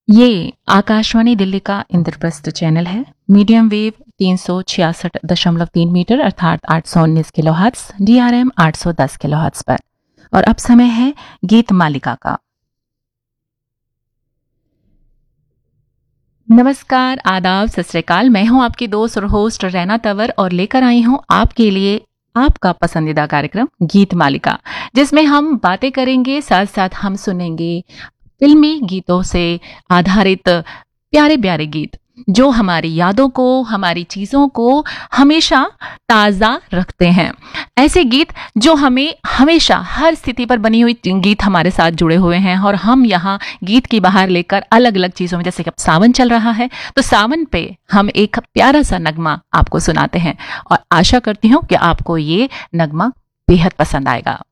ये आकाशवाणी दिल्ली का इंद्रप्रस्थ चैनल है। मीडियम वेव 366.3 मीटर अर्थात 819 किलोहर्ट्ज, DRM 810 किलोहर्ट्ज पर। और अब समय है गीत मालिका का। नमस्कार, आदाब, सत श्री अकाल। मैं हूं आपकी दोस्त और होस्ट रैना तंवर और लेकर आई हूं आपके लिए आपका पसंदीदा कार्यक्रम गीत मालिका, जिसमें हम बातें करेंगे, साथ साथ हम सुनेंगे फिल्मी गीतों से आधारित प्यारे प्यारे गीत जो हमारी यादों को, हमारी चीज़ों को हमेशा ताज़ा रखते हैं। ऐसे गीत जो हमें हमेशा हर स्थिति पर बनी हुई गीत हमारे साथ जुड़े हुए हैं और हम यहाँ गीत की बाहर लेकर अलग अलग चीज़ों में, जैसे कि अब सावन चल रहा है तो सावन पे हम एक प्यारा सा नगमा आपको सुनाते हैं और आशा करती हूँ कि आपको ये नगमा बेहद पसंद आएगा।